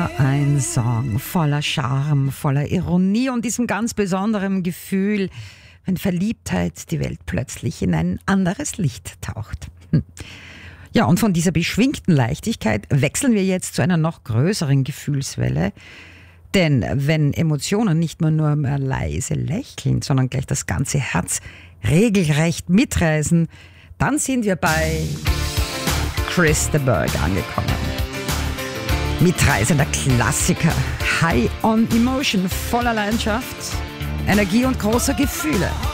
wieder ein Song voller Charme, voller Ironie und diesem ganz besonderen Gefühl, wenn Verliebtheit die Welt plötzlich in ein anderes Licht taucht. Ja, und von dieser beschwingten Leichtigkeit wechseln wir jetzt zu einer noch größeren Gefühlswelle. Denn wenn Emotionen nicht nur mehr leise lächeln, sondern gleich das ganze Herz regelrecht mitreisen, dann sind wir bei Chris de Burgh angekommen. Mitreisender Klassiker, High on Emotion, voller Leidenschaft, Energie und großer Gefühle.